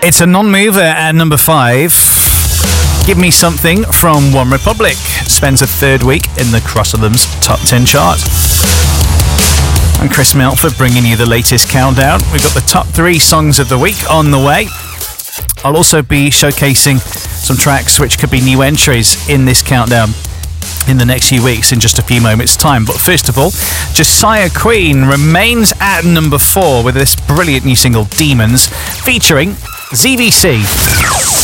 It's a non-mover at number 5. Give Me Something from One Republic spends a third week in the Crosslands Top 10 chart. And Chris Melford bringing you the latest countdown. We've got the top 3 songs of the week on the way. I'll also be showcasing some tracks which could be new entries in this countdown in the next few weeks in just a few moments' time. But first of all, Josiah Queen remains at number 4 with this brilliant new single, Demons, featuring ZVC.